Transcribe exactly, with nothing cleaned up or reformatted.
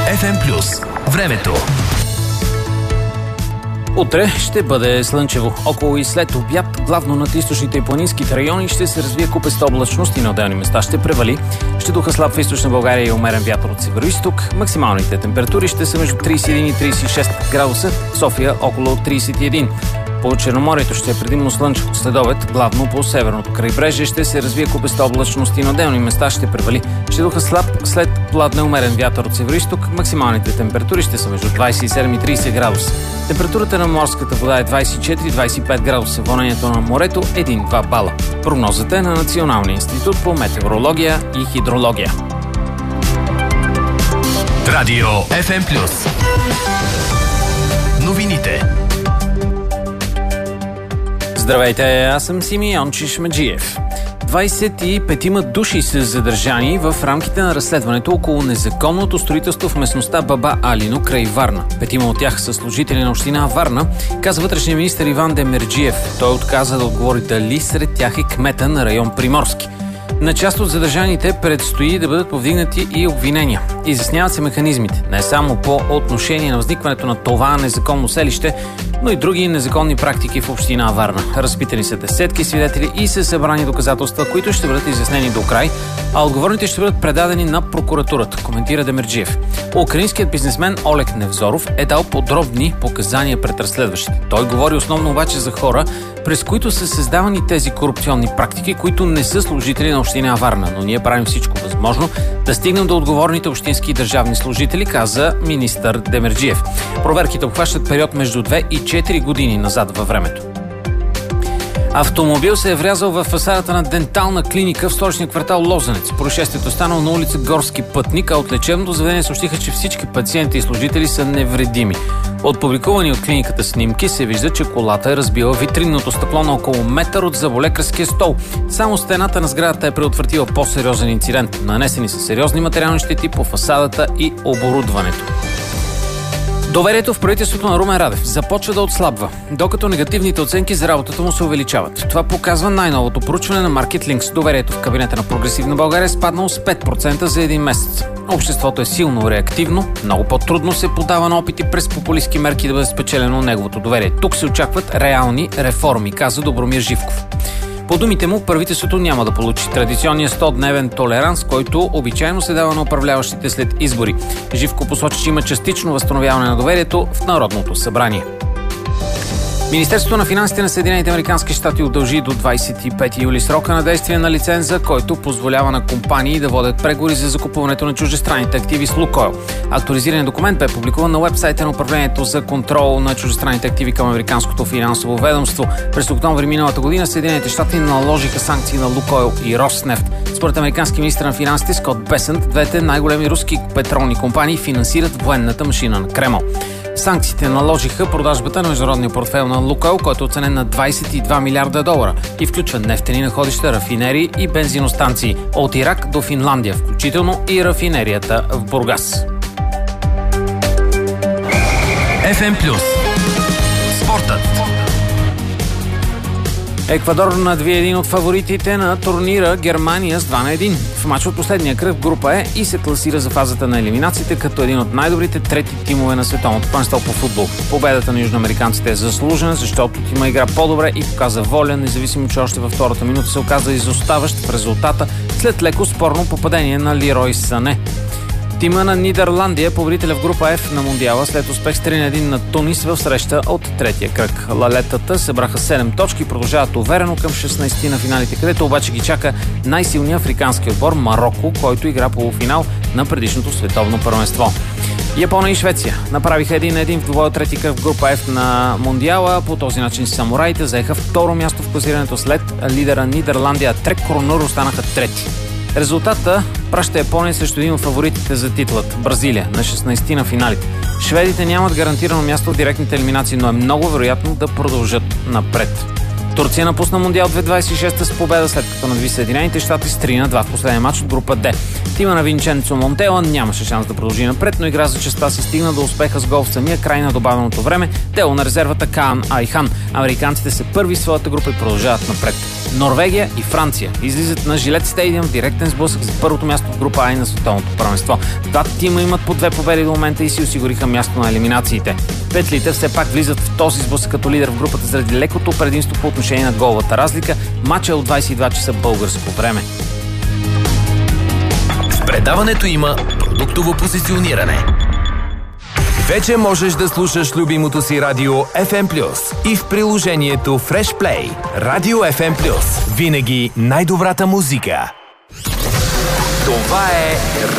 Еф Ем плюс. Времето. Утре ще бъде слънчево. Около и след обяд, главно над източните и планинските райони, ще се развие купеста облачност и на отделни места ще превали. Ще духа слаб в източна България и умерен вятър от североизток. Максималните температури ще са между трийсет и един и трийсет и шест градуса, в София около трийсет и един. По Черноморието ще е предимно слънчево следобед, главно по северното крайбрежие ще се развие купеста облачност и на отделни места ще превали. Ще духа слаб след пладне умерен вятър от североизток. Максималните температури ще са между двийсет и седем и трийсет градуса. Температурата на морската вода е двийсет и четири до двийсет и пет градуса, вълнението на морето един-два бала. Прогнозата е на Националния институт по метеорология и хидрология. Радио Еф Ем плюс. Новините. Здравейте, аз съм Симеон Чишмеджиев. двийсет и пет души са задържани в рамките на разследването около незаконното строителство в местността Баба Алино край Варна. Петима от тях са служители на община Варна, каза вътрешния министър Иван Демерджиев. Той отказа да отговори дали сред тях е кмета на район Приморски. На част от задържаните предстои да бъдат повдигнати и обвинения. Изясняват се механизмите, не само по отношение на възникването на това незаконно селище, но и други незаконни практики в община Варна. Разпитани са десетки свидетели и са събрани доказателства, които ще бъдат изяснени до край, а отговорните ще бъдат предадени на прокуратурата, коментира Демерджиев. Украинският бизнесмен Олег Невзоров е дал подробни показания пред разследващите. Той говори основно обаче за хора, през които са създавани тези корупционни практики, които не са служители на община Варна, но ние правим всичко възможно да стигнем до отговорните общински и държавни служители, каза министър Демерджиев. Проверките обхващат период между две и четири години назад във времето. Автомобил се е врязал в фасадата на дентална клиника в столичния квартал Лозенец. Происшествието станало на улица Горски пътник, а от лечебното заведение съобщиха, че всички пациенти и служители са невредими. От публикувани от клиниката снимки се вижда, че колата е разбила витринното стъкло на около метър от зъболекарския стол. Само стената на сградата е предотвратила по-сериозен инцидент. Нанесени са сериозни материални щети по фасадата и оборудването. Доверието в правителството на Румен Радев започва да отслабва, докато негативните оценки за работата му се увеличават. Това показва най-новото проучване на Market Links. Доверието в кабинета на Прогресивна България е спаднало с пет процента за един месец. Обществото е силно реактивно, много по-трудно се подава на опити през популистки мерки да бъде спечелено неговото доверие. Тук се очакват реални реформи, каза Добромир Живков. По думите му, правителството няма да получи традиционния сто-дневен толеранс, който обичайно се дава на управляващите след избори. Живко посочи, че има частично възстановяване на доверието в Народното събрание. Министерството на финансите на Съединените американски щати удължи до двийсет и пети юли срока на действие на лиценза, който позволява на компании да водят преговори за закупуването на чуждестранните активи с Лукойл. Актуализираният документ бе публикуван на уебсайта на Управлението за контрол на чуждестранните активи към Американското финансово ведомство. През октомври миналата година Съединените щати наложиха санкции на Лукойл и Роснефт. Според американски министър на финансите Скот Бесънт, двете най-големи руски петролни компании финансират военната машина на Кремъл. Санкциите наложиха продажбата на международния портфейл на Лукойл, който е оценен на двийсет и два милиарда долара и включва нефтени находища, рафинерии и бензиностанции от Ирак до Финландия, включително и рафинерията в Бургас. Еф Ем плюс. Спортът. Еквадор надви един от фаворитите на турнира Германия с два на един. В мач от последния кръг в група Е и се класира за фазата на елиминациите като един от най-добрите трети тимове на световното първенство по футбол. Победата на южноамериканците е заслужена, защото тима игра по-добре и показа воля, независимо че още във втората минута се оказа изоставащ в резултата след леко спорно попадение на Лерой Сане. Тима на Нидерландия, победителя в група F на Мондиала, след успех с три на един на Тунис в среща от третия кръг. Лалетата събраха седем точки и продължават уверено към шестнайсети на финалите, където обаче ги чака най-силният африкански отбор Мароко, който игра полуфинал на предишното световно първенство. Япония и Швеция направиха един на един в двубой от трети кръг в група F на Мондиала. По този начин самураите заеха второ място в класирането след лидера Нидерландия. Трек Коронор останаха трети. Резултата праща Япония срещу един от фаворитите за титлата – Бразилия, на шестнайсети на финалите. Шведите нямат гарантирано място в директните елиминации, но е много вероятно да продължат напред. Турция напусна Мондиал две хиляди двадесет и шеста с победа, след като надви Съединените щати с три на два в последния матч от група Д. Тима на Винченцо Монтела нямаше шанс да продължи напред, но игра за честа си стигна до успеха с гол в самия край на добавеното време, дело на резервата Каан Айхан. Американците са първи в своята група и продължават напред. Норвегия и Франция излизат на Жилет Стадиум в директен сблъсък за първото място в група А на световното първенство. Двата тима имат по две победи до момента и си осигуриха място на елиминациите. Петлите все пак влизат в този сблъсък като лидер в групата заради лекото предимство по отношение на головата разлика. Матчът е от двадесет и два часа българско време. В предаването има продуктово позициониране. Вече можеш да слушаш любимото си радио еф ем плюс и в приложението Fresh Play. Радио еф ем плюс. Винаги най-добрата музика. Това е